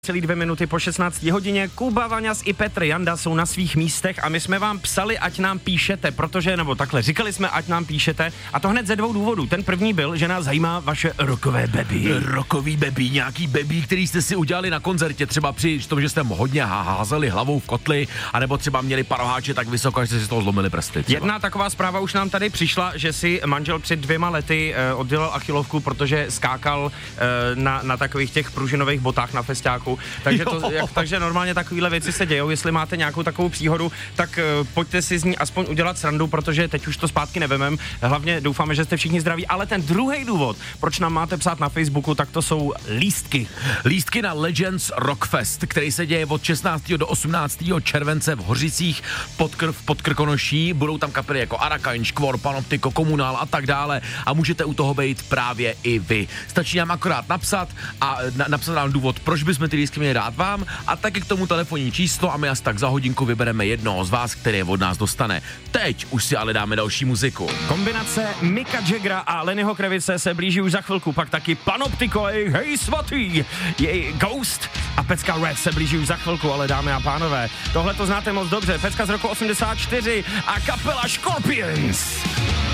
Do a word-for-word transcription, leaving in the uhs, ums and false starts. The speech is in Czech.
Celý dvě minuty po šestnácté hodině. Kuba Vaňas i Petr Janda jsou na svých místech a my jsme vám psali, ať nám píšete, protože, nebo takhle, říkali jsme, ať nám píšete, a to hned ze dvou důvodů. Ten první byl, že nás zajímá vaše rockové baby. Rokový baby, nějaký baby, který jste si udělali na koncertě, třeba při tom, že jste hodně házeli hlavou v kotli, anebo třeba měli paroháče tak vysoko, že jste si z toho zlomili prsty. Třeba. Jedna taková zpráva už nám tady přišla, že si manžel před dvěma lety eh, oddělal achilovku, protože skákal eh, na, na takových těch pružinových botách na festiáku. Takže, to, jak, takže normálně takovéhle věci se dějou. Jestli máte nějakou takovou příhodu, tak uh, pojďte si z ní aspoň udělat srandu, protože teď už to zpátky nevemem. Hlavně doufáme, že jste všichni zdraví. Ale ten druhý důvod, proč nám máte psát na Facebooku, tak to jsou lístky. Lístky na Legends Rockfest, který se děje od šestnáctého do osmnáctého července v Hořicích pod, Kr- pod Krkonoší. Budou tam kapely jako Arakain, Škvor, Panoptiko, Komunál a tak dále. A můžete u toho být právě i vy. Stačí nám akorát napsat a na, napsat nám důvod, proč bychom ty lístky měli dát vám, a taky k tomu telefonní číslo a my asi tak za hodinku vybereme jednoho z vás, který je od nás dostane. Teď už si ale dáme další muziku. Kombinace Micka Jaggera a Lennyho Kravice se blíží už za chvilku, pak taky Panoptiko, jej hej svatý, jej Ghost a pecka Red se blíží už za chvilku, ale dámy a pánové, tohle to znáte moc dobře, pecka z roku osmdesát čtyři a kapela Scorpions.